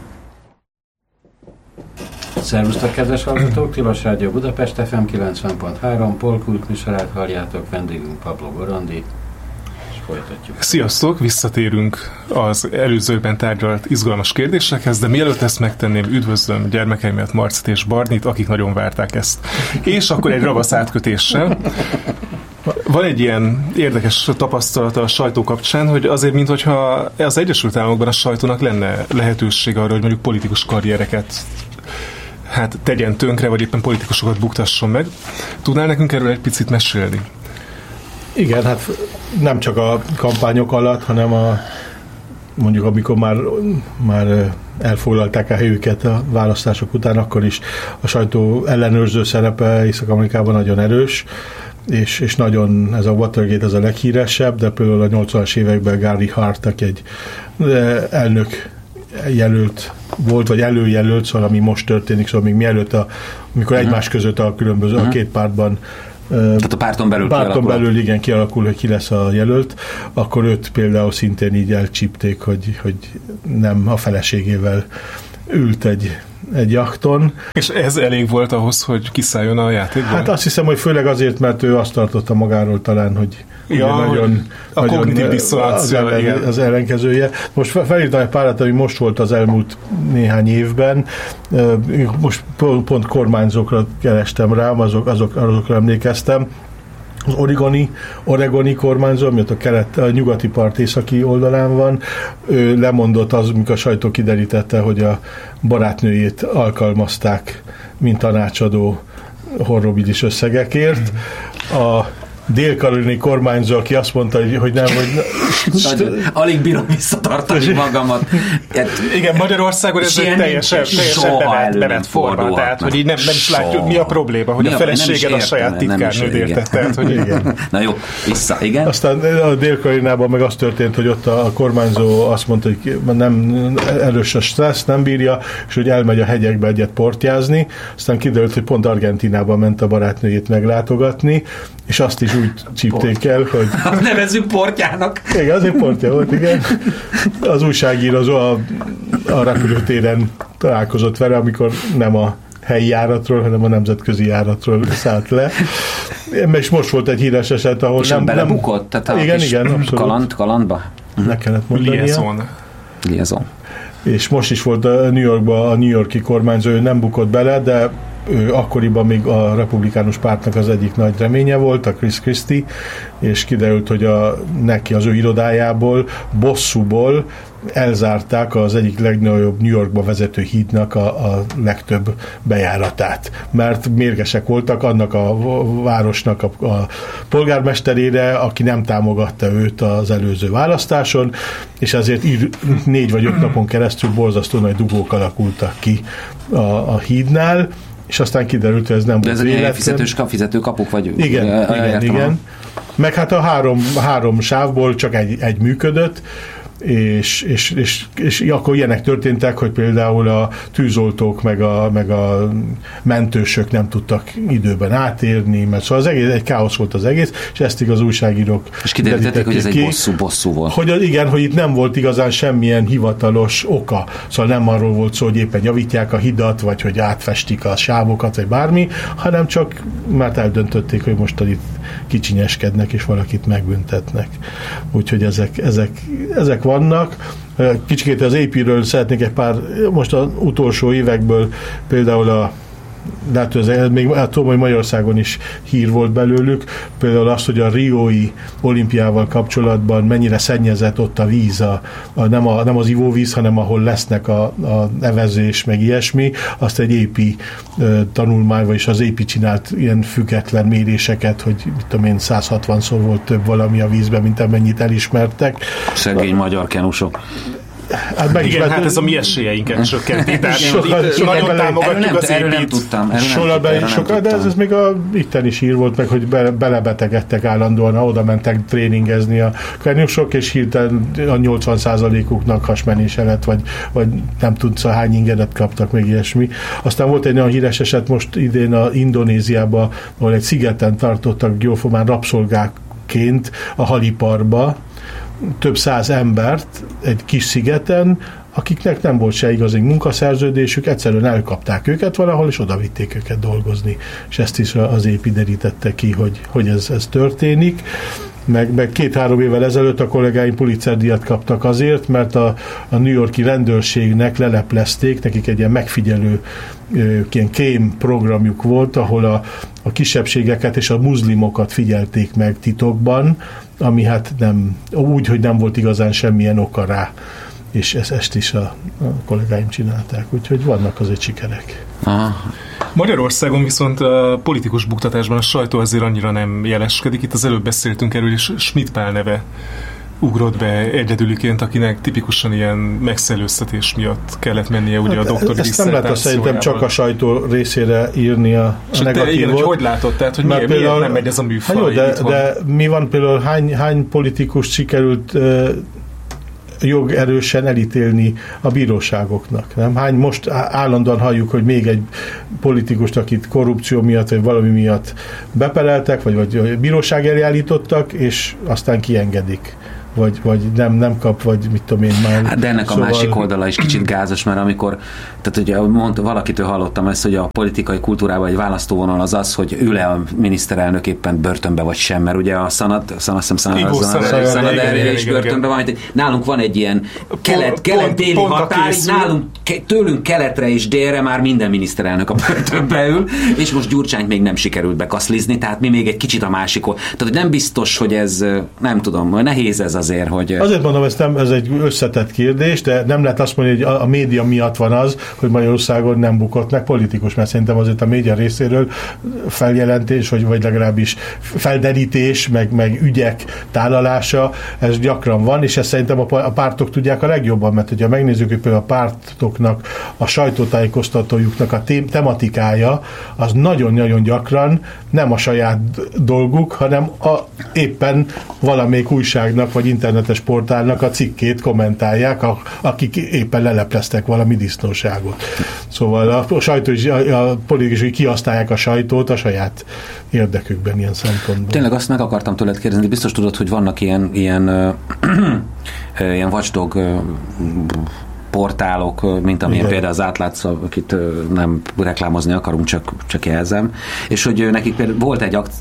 Szervusztok, kedves hallgatók! Tilos Rádió Budapest FM 90.3, Polkult műsorát halljátok, vendégünk Pablo Gorandi, és folytatjuk. Sziasztok! Visszatérünk az előzőben tárgyalt izgalmas kérdésekhez, de mielőtt ezt megtenném, üdvözlöm gyermekeimet, Marcit és Barnit, akik nagyon várták ezt. És akkor egy ravasz átkötéssel. Van egy ilyen érdekes tapasztalata a sajtó kapcsán, hogy azért, minthogyha az Egyesült Államokban a sajtónak lenne lehetőség arra, hogy mondjuk politikus karriereket tegyen tönkre, vagy éppen politikusokat buktasson meg. Tudnál nekünk erről egy picit mesélni? Igen, hát nem csak a kampányok alatt, hanem mondjuk amikor már elfoglalták a helyüket a választások után, akkor is a sajtó ellenőrző szerepe Észak-Amerikában nagyon erős, és nagyon ez a Watergate az a leghíresebb, de például a 80-as években Gary Hart, aki egy elnök jelölt volt, vagy előjelölt, szóval ami most történik, szóval még mielőtt, amikor egymás között a különböző, a két pártban tehát a párton belül igen, kialakul, hogy ki lesz a jelölt, akkor őt például szintén így elcsípték, hogy nem a feleségével ült egy jachton. És ez elég volt ahhoz, hogy kiszálljon a játékból? Hát azt hiszem, hogy főleg azért, mert ő azt tartotta magáról talán, hogy nagyon kognitív disszonancia az ellenkezője. Most felírtam egy párat, ami most volt az elmúlt néhány évben. Most kormányzókra kerestem rám, azokra emlékeztem. Az oregoni kormányzó, ami a nyugati part északi oldalán van, ő lemondott az, amikor a sajtó kiderítette, hogy a barátnőjét alkalmazták, mint tanácsadó horriblis összegekért. A dél-karolini kormányzó, aki azt mondta, hogy nem, hogy... Alig bírom visszatartani magamat. Igen, Magyarországon ez egy teljesen bevett forma, tehát hogy így nem is látjuk, mi a probléma, hogy a feleséged a saját titkárnőd értette. Na jó, vissza, igen. Aztán a Dél-Karolinában meg az történt, hogy ott a kormányzó azt mondta, hogy nem erős a stressz, nem bírja, és hogy elmegy a hegyekbe egyet portyázni. Aztán kiderült, hogy pont Argentínában ment a barátnőjét meglátogatni, és azt is úgy csípték el, hogy... Nevezzük portyának. Igen, azért portya volt, igen. Az újságíró a repülőtéren találkozott vele, amikor nem a helyi járatról, hanem a nemzetközi járatról szállt le. És most volt egy híres eset, ahol nem belebukott? Tehát igen, abszolút. Kalandba? Ne kellett mondania. Liaison. És most is volt a New Yorkban a New York-i kormányzó, ő nem bukott bele, de ő akkoriban még a republikánus pártnak az egyik nagy reménye volt, a Chris Christie, és kiderült, hogy neki az ő irodájából, bosszúból elzárták az egyik legnagyobb New Yorkba vezető hídnak a legtöbb bejáratát, mert mérgesek voltak annak a városnak a polgármesterére, aki nem támogatta őt az előző választáson, és ezért 4 vagy 5 napon keresztül borzasztó nagy dugók alakultak ki a hídnál, és aztán kiderült, hogy ez nem volt véletlen. De ez fizető kapuk vagy? Igen. Meg hát a három sávból csak egy működött, és akkor ilyenek történtek, hogy például a tűzoltók meg a mentősök nem tudtak időben átérni, mert szóval az egész, egy káosz volt az egész, és ezt az újságírók és kiderítették, hogy ez egy bosszú volt. Hogy itt nem volt igazán semmilyen hivatalos oka. Szóval nem arról volt szó, hogy éppen javítják a hidat, vagy hogy átfestik a sávokat, vagy bármi, hanem csak már eldöntötték, hogy most itt kicsinyeskednek, és valakit megbüntetnek. Úgyhogy ezek vannak. Kicsikét az AP-ről szeretnék egy pár, most az utolsó évekből például de hát ez még tudom, hogy Magyarországon is hír volt belőlük, például az, hogy a riói olimpiával kapcsolatban mennyire szennyezett ott a víz, nem az ivóvíz, hanem ahol lesznek a evezés, meg ilyesmi, azt egy épi tanulmány, vagyis az épi csinált ilyen független méréseket, hogy mit tudom én, 160-szor volt több valami a vízben, mint amennyit elismertek. Szegény magyar kenusok. Hát ez a mi esélyeinket csökkenti. Nagyon támogatjuk az erről nem tudtam. De ez még itten is ír volt meg, hogy belebetegedtek állandóan, ha oda mentek tréningezni a kenusok, és hirtelen a 80%-uknak hasmenése lett, vagy nem tudsz, hány ingedet kaptak, még ilyesmi. Aztán volt egy olyan híres eset most idén a Indonéziában, ahol egy szigeten tartottak jóformán rabszolgákként a haliparba, több száz embert egy kis szigeten, akiknek nem volt se igazi munkaszerződésük, egyszerűen elkapták őket valahol, és oda vitték őket dolgozni. És ezt is az épi derítette ki, hogy ez történik. Meg 2-3 évvel ezelőtt a kollégáim Pulitzer-díjat kaptak azért, mert a New York-i rendőrségnek leleplezték, nekik egy ilyen megfigyelő ilyen kém programjuk volt, ahol a kisebbségeket és a muszlimokat figyelték meg titokban, ami hát nem, úgy, hogy nem volt igazán semmilyen oka rá, és ezt is a kollégáim csinálták, úgyhogy vannak azért sikerek. Aha. Magyarországon viszont a politikus buktatásban a sajtó azért annyira nem jeleskedik. Itt az előbb beszéltünk erről, és Schmidt Pál neve ugrott be egyedüliként, akinek tipikusan ilyen megszellőztetés miatt kellett mennie ugye a doktori diszertációjával. Ezt nem lehet szerintem csak a sajtó részére írni a negatívot. Igen, hogy látod? Tehát, hogy miért nem megy ez a műfaj? De mi van például, hány politikus sikerült jogerősen elítélni a bíróságoknak. Nem? Most állandóan halljuk, hogy még egy politikust, akit korrupció miatt, vagy valami miatt bepereltek, vagy bíróság elé állítottak, és aztán kiengedik. Vagy nem kap, vagy mit tudom én már. Hát de ennek a másik oldala is kicsit gázos, mert amikor, tehát ugye valakitől hallottam ezt, hogy a politikai kultúrában egy választóvonal az, hogy ül-e a miniszterelnök éppen börtönbe vagy sem, mert ugye a Szanaderre is börtönbe van. Nálunk van egy ilyen kelet-déli határ, nálunk tőlünk keletre és délre már minden miniszterelnök a börtönbe ül, és most Gyurcsányt még nem sikerült bekaszlizni, tehát mi még egy kicsit a másik oldal. Tehát nem biztos, hogy ez, nem tudom, nehéz ez azért, hogy... Azért mondom, ez egy összetett kérdés, de nem lehet azt mondani, hogy a média miatt van az, hogy Magyarországon nem bukott meg politikus, mert szerintem azért a média részéről feljelentés, vagy legalábbis felderítés, meg ügyek tálalása, ez gyakran van, és ezt szerintem a pártok tudják a legjobban, mert hogyha megnézzük, hogy például a pártoknak, a sajtótájékoztatójuknak a tematikája, az nagyon-nagyon gyakran nem a saját dolguk, hanem éppen valamelyik újságnak, vagy internetes portálnak a cikkét kommentálják, akik éppen lelepleztek valami disznóságot. Szóval a sajtó is, a politikusok kihasználják a sajtót a saját érdekükben ilyen szempontból. Tényleg azt meg akartam tőled kérdezni, biztos tudod, hogy vannak ilyen watchdog portálok, mint amilyen például az Átlátsz, akit nem reklámozni akarunk, csak jelzem. És hogy nekik például volt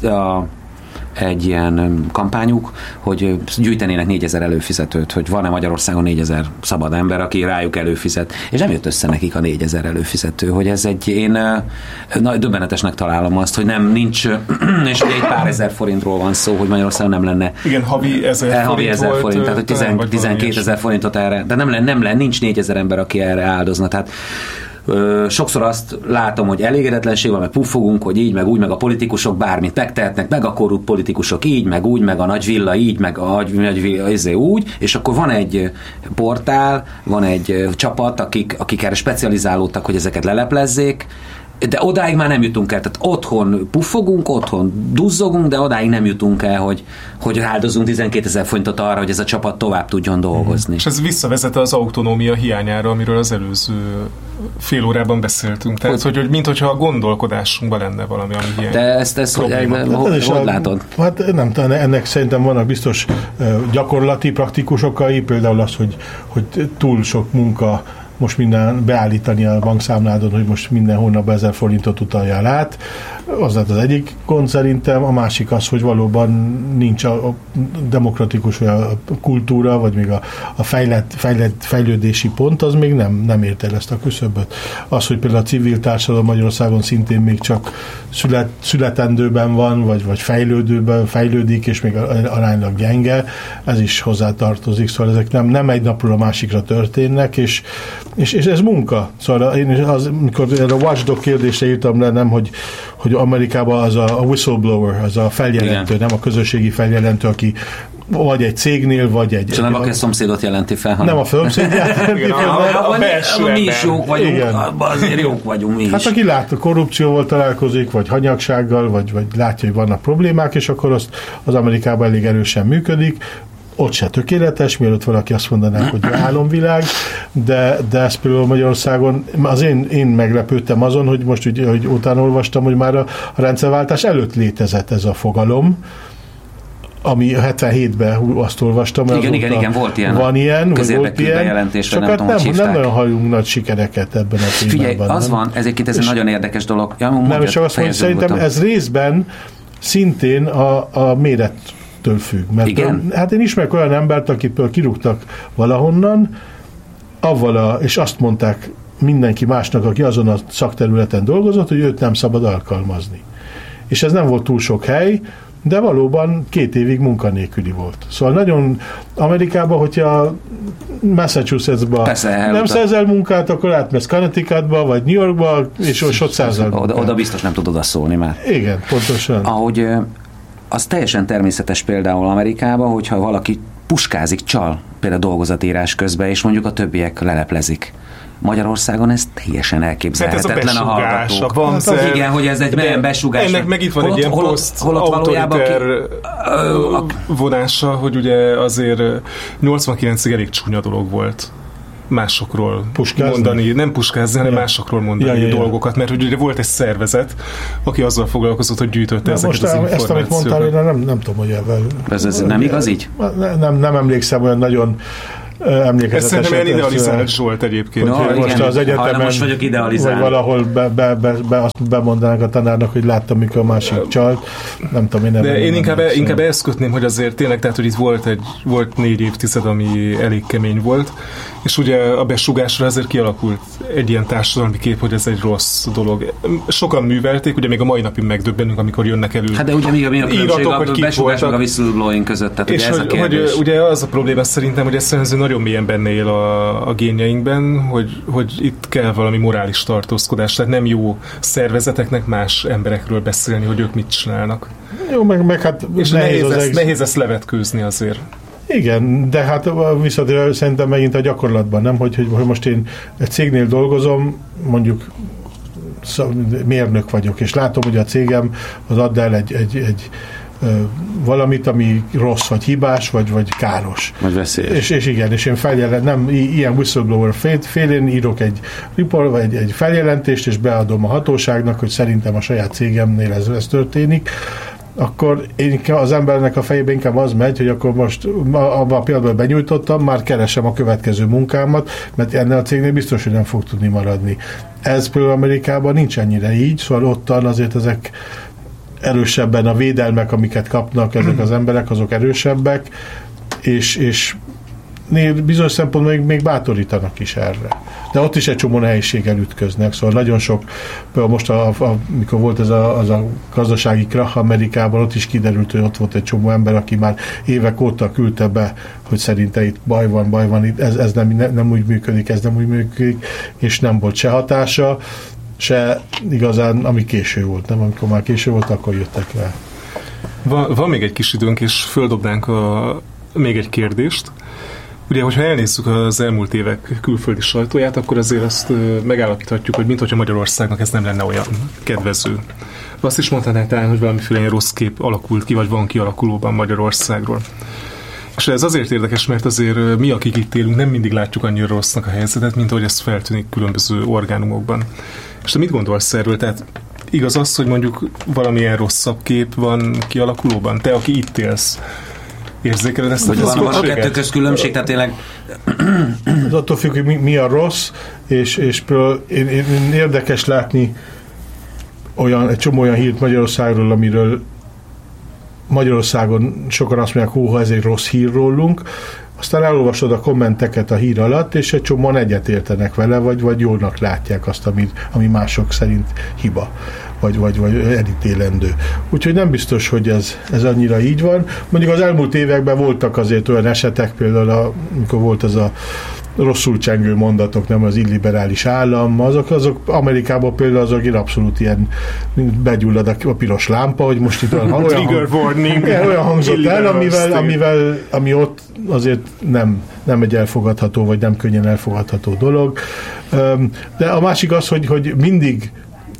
egy ilyen kampányuk, hogy gyűjtenének 4000 előfizetőt, hogy van-e Magyarországon 4000 szabad ember, aki rájuk előfizet, és nem jött össze nekik a 4000 előfizető, hogy ez én döbbenetesnek találom azt, hogy nincs, és ugye egy pár ezer forintról van szó, hogy Magyarországon nem lenne. Igen, havi 1000 forint, tehát hogy 12 000 forintot erre, de nincs 4000 ember, aki erre áldozna, tehát sokszor azt látom, hogy elégedetlenség van, meg puffogunk, hogy így, meg úgy, meg a politikusok bármit megtehetnek, meg a korrupt politikusok így, meg úgy, meg a nagy villa így, meg a nagy villa úgy, és akkor van egy portál, van egy csapat, akik erre specializálódtak, hogy ezeket leleplezzék, de odáig már nem jutunk el. Tehát otthon puffogunk, otthon duzzogunk, de odáig nem jutunk el, hogy áldozunk 12 000 forintot arra, hogy ez a csapat tovább tudjon dolgozni. És ez visszavezet az autonómia hiányára, amiről az előző fél órában beszéltünk. Tehát, hogy minthogyha a gondolkodásunkban lenne valami, ami hiány. De ezt hogy látod? Hát nem, ennek szerintem vannak biztos gyakorlati praktikus okai, például az, hogy túl sok munka most minden beállítani a bankszámládon, hogy most minden hónapban 1000 forintot utaljál át. Az lett az egyik gond szerintem, a másik az, hogy valóban nincs a demokratikus vagy a kultúra, vagy még a fejlődési pont, az még nem ért el ezt a küszöböt. Az, hogy például a civil társadalom Magyarországon szintén még csak születendőben van, vagy fejlődik, és még aránylag gyenge, ez is hozzátartozik, szóval ezek nem egy napról a másikra történnek, és ez munka. Szóval amikor a watchdog kérdésre írtam le, nem, hogy Amerikában az a whistleblower, az a feljelentő, igen, nem a közösségi feljelentő, aki vagy egy cégnél, vagy egy... Nem a szomszédot jelenti fel, hanem... Nem a szomszédot jelenti fel. Mi is jók vagyunk, azért jók vagyunk mi is. Hát aki lát, a korrupcióval találkozik, vagy hanyagsággal, vagy látja, hogy vannak problémák, és akkor az Amerikában elég erősen működik. Ott se tökéletes, mielőtt valaki azt mondaná, hogy álomvilág, de ez például Magyarországon, én meglepődtem azon, hogy most hogy utána olvastam, hogy már a rendszerváltás előtt létezett ez a fogalom, ami 77-ben azt olvastam. Igen, volt ilyen. Van ilyen, közérdekű bejelentésre, csak nem nagyon halljunk nagy sikereket ebben a témában. Figyelj, az van, ez egy nagyon érdekes dolog. Nem, és azt mondja, szerintem ez részben szintén a mérettől függ. Mert hát én ismerek olyan embert, akitől kirúgtak valahonnan, és azt mondták mindenki másnak, aki azon a szakterületen dolgozott, hogy őt nem szabad alkalmazni. És ez nem volt túl sok hely, de valóban 2 évig munkanélküli volt. Szóval nagyon Amerikában, hogyha Massachusettsba nem szerzel munkát, akkor átmész Connecticutba, vagy New Yorkba, és ott szerzel munkát. Oda biztos nem tudod azt szólni már. Igen, pontosan. Ahogy az teljesen természetes például Amerikában, hogyha valaki puskázik, csal, például dolgozatírás közben, és mondjuk a többiek leleplezik. Magyarországon ez teljesen elképzelhetetlen a hallgatók. Igen, hogy ez egy olyan besugás. Ennek meg itt van egy ilyen poszt-autoriter vonása, hogy ugye azért 89-ig elég csúnya dolog volt másokról mondani, nem puskázni, hanem másokról mondani dolgokat, mert ugye volt egy szervezet, aki azzal foglalkozott, hogy gyűjtötte ezeket az információkat. Ezt, amit mondtál, én nem tudom, hogy ebben... Ez nem igaz így? Nem emlékszem olyan nagyon ez szerintem ilyen idealizált Zsolt egyébként. Most az egyetemen, most vagyok idealizálni. Vagy valahol azt bemondanák a tanárnak, hogy láttam, mikor a másik csalt. Nem tudom, én de én inkább ezt kötném, hogy azért tényleg, tehát, hogy itt volt 4 évtized, ami elég kemény volt, és ugye a besugásra ezért kialakult egy ilyen társadalmi kép, hogy ez egy rossz dolog. Sokan művelték, ugye még a mai napig megdöbbenünk, amikor jönnek elő. Hát de ugye mi a különbség a besugás meg a whistleblowing között? Tehát és ugye ez hogy ugye az a probléma szerintem, hogy ez nagyon mélyen benne él a génjeinkben, hogy itt kell valami morális tartózkodás, tehát nem jó szervezeteknek más emberekről beszélni, hogy ők mit csinálnak. Jó, meg hát és nehéz ezt levetkőzni azért. Igen, de hát viszont szerintem megint a gyakorlatban, nem? Hogy most én egy cégnél dolgozom, mondjuk mérnök vagyok, és látom, hogy a cégem az ad el egy valamit, ami rossz, vagy hibás, vagy káros. Vagy veszélyes. És igen, és én nem ilyen whistleblower félén írok egy report, vagy egy feljelentést, és beadom a hatóságnak, hogy szerintem a saját cégemnél ez történik, akkor az embernek a fejében inkább az megy, hogy akkor most abban a pillanatban benyújtottam, már keresem a következő munkámat, mert ennél a cégnél biztos, hogy nem fog tudni maradni. Ez például Amerikában nincs ennyire így, szóval ottan azért ezek erősebben a védelmek, amiket kapnak ezek az emberek, azok erősebbek, és bizonyos szempontból még bátorítanak is erre. De ott is egy csomó nehézséggel ütköznek, szóval nagyon sok, például most mikor volt az a gazdasági krach Amerikában, ott is kiderült, hogy ott volt egy csomó ember, aki már évek óta küldte be, hogy szerinte itt baj van, ez nem úgy működik, és nem volt se hatása, se igazán, ami késő volt, nem? Amikor már késő volt, akkor jöttek rá. Van még egy kis időnk, és földobnánk még egy kérdést. Ugye, hogyha elnézzük az elmúlt évek külföldi sajtóját, akkor azért azt megállapíthatjuk, hogy minthogyha Magyarországnak ez nem lenne olyan kedvező. Azt is mondhatnánk talán, hogy valamiféle rossz kép alakult ki, vagy van kialakulóban Magyarországról. És ez azért érdekes, mert azért mi, akik itt élünk, nem mindig látjuk annyira rossznak a helyzetet, mint ahogy ez feltűnik különböző orgánumokban. És te mit gondolsz erről? Tehát igaz az, hogy mondjuk valamilyen rosszabb kép van kialakulóban? Te, aki itt élsz, érzékeled ezt a van a kettő köz különbség, tehát tényleg... Az attól függ, hogy mi a rossz, és én érdekes látni egy csomó olyan hírt Magyarországról, amiről Magyarországon sokan azt mondják, hóha, ez egy rossz hír rólunk, aztán elolvasod a kommenteket a hír alatt, és egy csomóan egyetértenek vele, vagy jónak látják azt, ami mások szerint hiba, vagy elítélendő. Úgyhogy nem biztos, hogy ez annyira így van. Mondjuk az elmúlt években voltak azért olyan esetek, például amikor volt az a rosszul csengő mondatok, nem az illiberális állam, azok Amerikában például azok abszolút ilyen begyullad a piros lámpa, hogy most itt olyan hangzott el, ami ott azért nem egy elfogadható, vagy nem könnyen elfogadható dolog. De a másik az, hogy mindig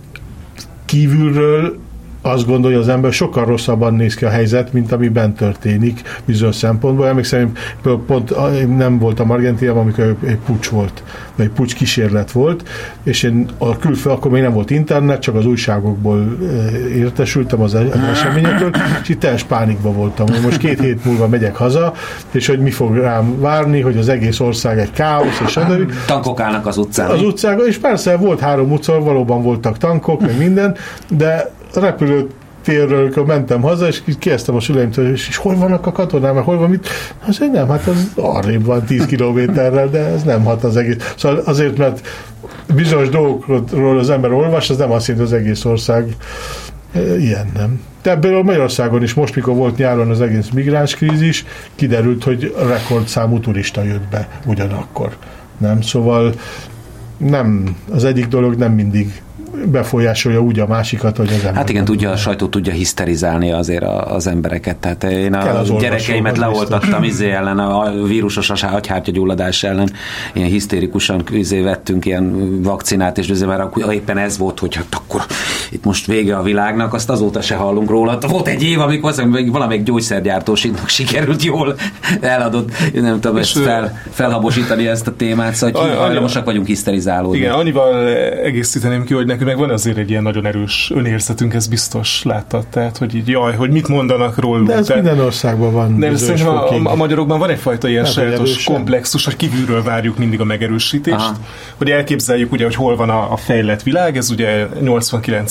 kívülről azt gondolja az ember, sokkal rosszabban néz ki a helyzet, mint ami bent történik bizonyos szempontból. Emlékszem, pont nem voltam Argentínában, amikor egy puccs volt, vagy egy puccs kísérlet volt, és én akkor még nem volt internet, csak az újságokból értesültem az eseményekről, és itt teljes pánikban voltam. Most 2 hét múlva megyek haza, és hogy mi fog rám várni, hogy az egész ország egy káosz, és stb. Tankok állnak az utcán. Az utcákon, és persze volt 3 utca, valóban voltak tankok, meg minden, de a repülőtérről, amikor mentem haza, és kérdeztem a szüleimtől, és hol vannak a katonák, meg hol van mit? Azt mondja, nem, hát az arrébb van 10 kilométerrel, de ez nem hat az egész. Szóval azért, mert bizonyos dolgokról az ember olvas, az nem azt jelenti, az egész ország ilyen, nem. De ebből Magyarországon is most, mikor volt nyáron az egész migránskrízis, kiderült, hogy rekordszámú turista jött be ugyanakkor. Nem? Szóval nem, az egyik dolog nem mindig befolyásolja úgy a másikat, hogy az ember. Hát igen, a sajtó tudja hiszterizálni azért az embereket. Tehát én a gyerekeimet leoltattam ellen, a vírusos agyhártyagyulladás ellen, ilyen hisztérikusan vettünk ilyen vakcinát, és már éppen ez volt, hogy hát akkor itt most vége a világnak, azt azóta se hallunk róla. Volt egy év, amikor valamelyik gyógyszergyártósnak sikerült jól eladott, nem tudom, ezt felhabosítani ezt a témát, szóval hajlamosak vagyunk hiszterizálódni. Igen, annyival egészíteném ki, hogy nekünk meg van azért egy ilyen nagyon erős önérzetünk, ez biztos láttad, tehát, hogy így jaj, hogy mit mondanak rólunk. De ez minden országban van. De szerintem a magyarokban van egyfajta ilyen sajátos komplexus, hogy kívülről várjuk mindig a megerősítést, hogy elképzeljük ugye, hogy hol van a fejlett világ, ez ugye 89